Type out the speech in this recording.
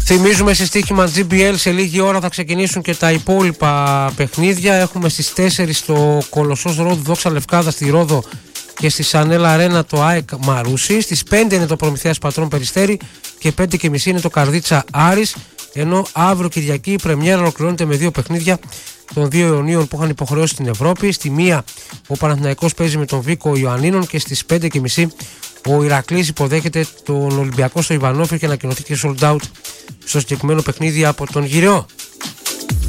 Θυμίζουμε σε στοίχημα GBL σε λίγη ώρα θα ξεκινήσουν και τα υπόλοιπα παιχνίδια. Έχουμε στις 4 στο Κολοσσός Ρόδου Δόξα Λευκάδα στη Ρόδο και στη Σανέλα Αρένα το ΑΕΚ Μαρούσι. Στις 5 είναι το Προμηθέας Πατρών Περιστέρι και 5.30 είναι το Καρδίτσα Άρης. Ενώ αύριο Κυριακή η πρεμιέρα ολοκληρώνεται με δύο παιχνίδια των δύο Ιωνίων που είχαν υποχρεώσει στην Ευρώπη. Στη μία ο Παναθηναϊκός παίζει με τον Βίκο Ιωαννίνων και στις 5.30 ο Ηρακλής υποδέχεται τον Ολυμπιακό στο Ιβανόφιο και ανακοινωθεί και sold out στο συγκεκριμένο παιχνίδι από τον Γυραιό.